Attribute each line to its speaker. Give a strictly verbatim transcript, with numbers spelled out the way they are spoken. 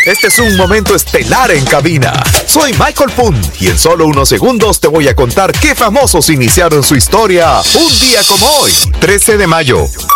Speaker 1: Este es un momento estelar en cabina. Soy Michael Punt y en solo unos segundos te voy a contar qué famosos iniciaron su historia un día como hoy, trece de mayo.